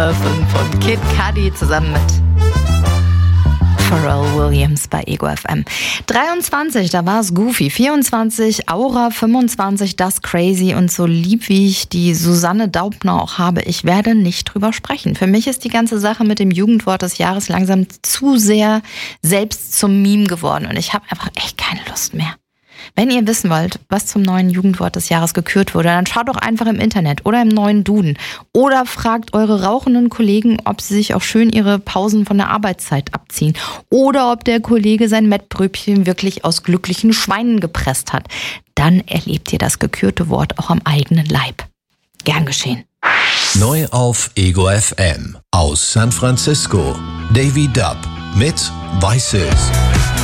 Person von Kid Cudi zusammen mit Pharrell Williams bei Ego FM. 23, da war es Goofy. 24, Aura. 25, das Crazy. Und so lieb wie ich die Susanne Daubner auch habe, ich werde nicht drüber sprechen. Für mich ist die ganze Sache mit dem Jugendwort des Jahres langsam zu sehr selbst zum Meme geworden. Und ich habe einfach echt keine Lust mehr. Wenn ihr wissen wollt, was zum neuen Jugendwort des Jahres gekürt wurde, dann schaut doch einfach im Internet oder im neuen Duden. Oder fragt eure rauchenden Kollegen, ob sie sich auch schön ihre Pausen von der Arbeitszeit abziehen. Oder ob der Kollege sein Mettbrötchen wirklich aus glücklichen Schweinen gepresst hat. Dann erlebt ihr das gekürte Wort auch am eigenen Leib. Gern geschehen. Neu auf Ego FM. Aus San Francisco. Davy Dub mit Vices.